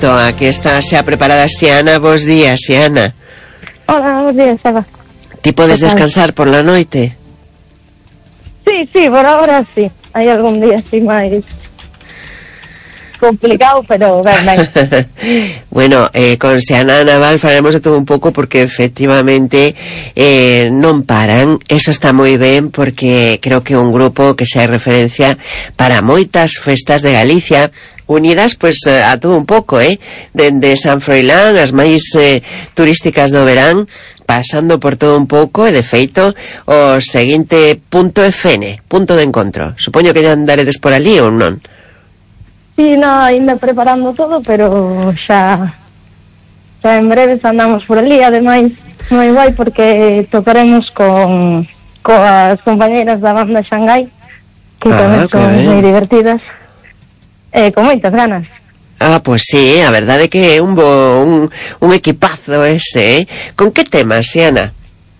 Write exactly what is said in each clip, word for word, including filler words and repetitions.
Aquí está xa preparada Xiana. Bos días, Xiana. Hola, bos días, Eva. Ti podes descansar por la noite? Sí, sí, por ahora sí. Hai algún día así máis complicado, pero ben, ben. Bueno, eh, con Xiana Naval faremos de todo un pouco porque efectivamente eh, non paran. Eso está moi ben porque creo que é un grupo que xa é referencia para moitas festas de Galicia, unidas pues a todo un pouco, eh? Dende San Froilán, as máis eh, turísticas do verán, pasando por todo un pouco, e de feito o seguinte punto F N, punto de encontro. Supoño que ya andaredes por ali ou non? Sí, no, ainda preparando todo, pero xa xa en breves andamos por ali. Ademais, moi guai porque tocaremos con coas compañeiras da banda Xangai, que ah, tamén son moi divertidas, e con moitas ganas. Ah, pois pues sí, a verdade que é un bo, un, un equipazo ese, eh? Con que temas, Xiana?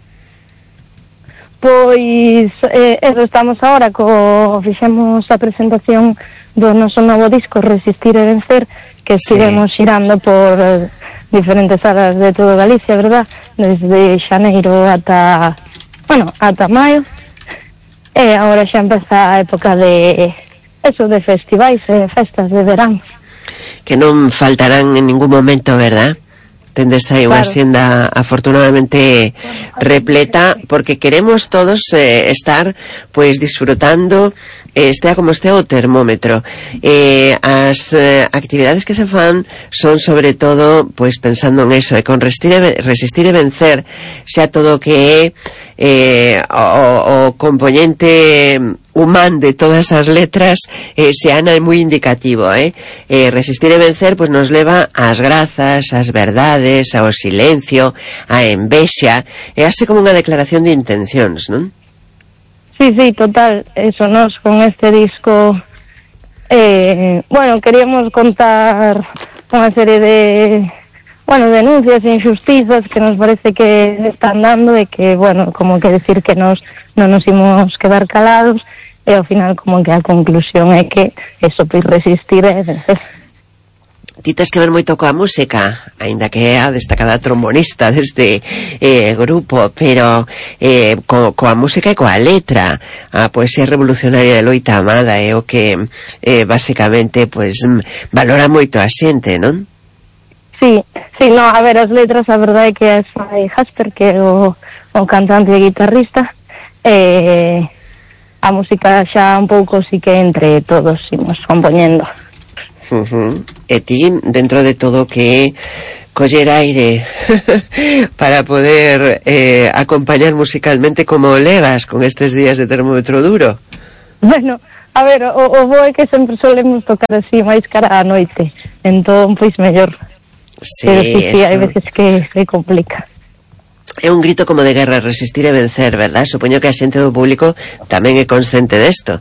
Pois, eh, eso, estamos agora co... fixemos a presentación do noso novo disco Resistir e Vencer, que estivemos sí. xirando por eh, diferentes salas de todo Galicia, verdad? Desde xaneiro ata, bueno, ata maio. E agora xa empeza a época de eso, de festivais e festas de verán. Que non faltarán en ningún momento, verdad? Tendes aí unha xenda afortunadamente repleta, porque queremos todos eh, estar pois disfrutando, eh, estea como estea o termómetro. Eh, as eh, actividades que se fan son sobre todo pois pensando en eso, e con resistir e, resistir e vencer xa todo o que é eh, o, o componente humán de todas as letras, eh, Xiana é moi indicativo, eh? eh resistir e vencer pois nos leva ás grazas, ás verdades, ao silencio, á envexa, é así como unha declaración de intencións, non? Sí, sí, total. Eso, nos con este disco eh, bueno, queríamos contar unha serie de bueno, denuncias e injustizas que nos parece que están dando, e que, bueno, como que decir que nos non nos imos quedar calados, e ao final como que a conclusión é que eso, pois resistir é vencer. Ti tes que ver moito coa música, aínda que é a destacada trombonista deste eh, grupo, pero eh, co, coa música e coa letra. A poesía revolucionaria de Loita Amada é o que eh, basicamente pues, valora moito a xente, non? Sí, sí, no, a ver, as letras, a verdade é que é Fai Jasper, que é o, o cantante e guitarrista, e a música xa un pouco sí que entre todos imos compoñendo. Uh-huh. E ti, dentro de todo que é coller aire para poder eh, acompañar musicalmente, como levas con estes días de termómetro duro? Bueno, a ver, o, o bo é que sempre solemos tocar así máis cara á noite, entón, pois, mellor. Sí, pero sí, sí, eso. hai veces que se complica. É un grito como de guerra, resistir e vencer, verdad? Supoño que a xente do público tamén é consciente desto.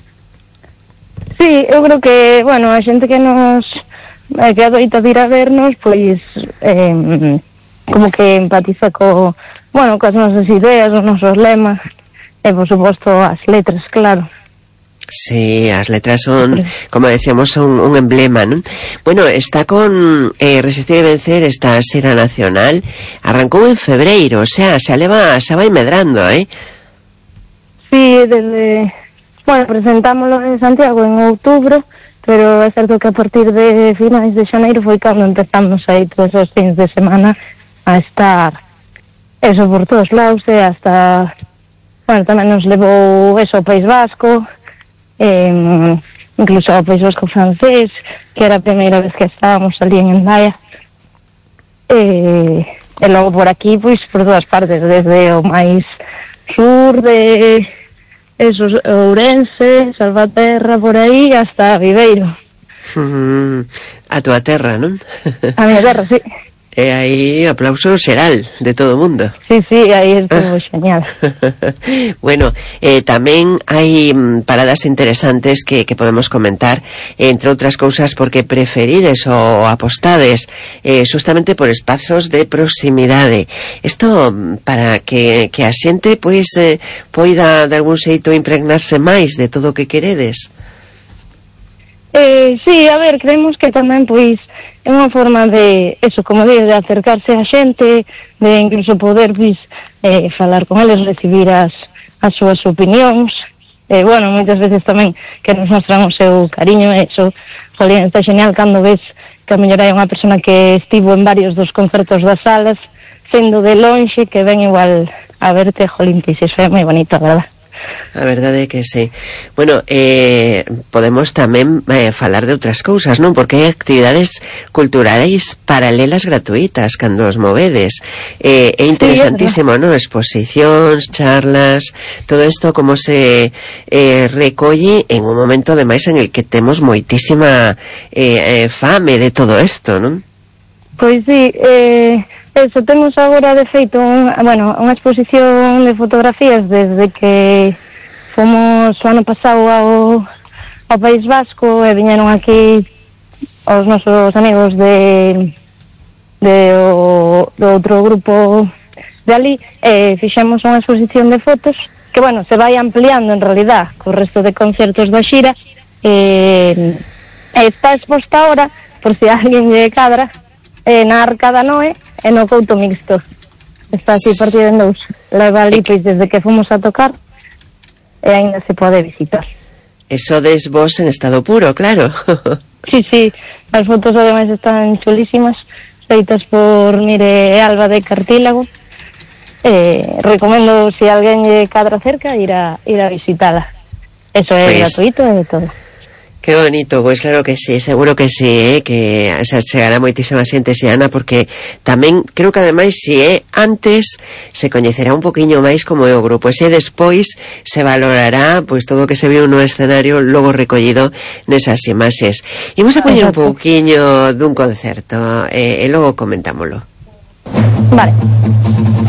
Sí, eu creo que, bueno, a xente que nos eh, que adoita vir a vernos, pois eh, como que empatiza co, bueno, coas nosas ideas, os nosos lemas, e por suposto as letras, claro. Sí, as letras son, como decíamos, son un emblema, non? Bueno, está con eh, Resistir e Vencer, esta xira nacional, arrancou en febreiro, o sea, xa leva, xa vai medrando, eh? Sí, desde, bueno, presentámoslo en Santiago en outubro, pero é certo que a partir de finais de xaneiro foi cando empezamos aí todos os fins de semana a estar eso por todos lados, e hasta, bueno, tamén nos levou eso ao País Vasco, Eh, incluso ao País Vasco francés, que era a primeira vez que estábamos ali en Hendaia, e, e logo por aquí, pois, por todas partes, desde o máis sur de esos, Ourense, Salvaterra, por aí, hasta Viveiro. Mm, a tua terra, non? A miña terra, sí. E aí aplauso xeral de todo o mundo. Sí, sí, aí estuvo ah. xeñal. Bueno, eh, tamén hai mm, paradas interesantes que, que podemos comentar, entre outras cousas porque preferides ou apostades eh, justamente por espazos de proximidade. Isto para que, que a xente pois eh, poida de algún xeito impregnarse máis de todo o que queredes. Eh, sí, a ver, creemos que tamén, pois, é unha forma de, eso, como digo, de acercarse a xente, de incluso poder, pues, eh, falar con eles, recibir as, as súas opinións, e, eh, bueno, moitas veces tamén que nos mostran o seu cariño, e eso, jolín, está genial cando ves que a mellor hai unha persona que estivo en varios dos concertos das salas, sendo de lonxe, que ven igual a verte, jolín, que iso é moi bonito, a verdad. A verdade é que sí. Bueno, eh, podemos tamén eh, falar de outras cousas, non? Porque hai actividades culturais paralelas gratuitas cando os movedes. Eh, é interesantísimo, sí, non? Exposicións, charlas, todo isto como se eh, recolle en un momento ademais en el que temos moitísima eh, eh, fame de todo isto, non? Pois sí, eh... Eso, temos agora de feito un, bueno, unha exposición de fotografías desde que fomos o ano pasado ao, ao País Vasco e viñeron aquí os nosos amigos de, de o, do outro grupo de ali e fixemos unha exposición de fotos que, bueno, se vai ampliando en realidad co resto de concertos da xira e, e está exposta ahora, por si alguén lle cadra, eh, na Arca da Noé e no Couto Mixto. Está así partido en dous. Leva ali, pois, desde que fomos a tocar e ainda se pode visitar. E sodes vos en estado puro, claro. Sí, sí, as fotos ademais están chulísimas, feitas por Mire Alba de Cartílago. Eh, recomendo, se si alguén lle cadra cerca, ir a, ir a visitala. Eso é pues gratuito e todo. Que bonito, pois pues claro que sí, seguro que sí, eh, que se chegará moitísima xente xe Ana, porque tamén creo que ademais si é antes se coñecerá un poquinho máis como é o grupo, e se despois se valorará pois pues todo o que se viu no escenario logo recollido nesas imaxes. Imos a poñer un pouquiño dun concerto eh, e logo comentámolo. Vale.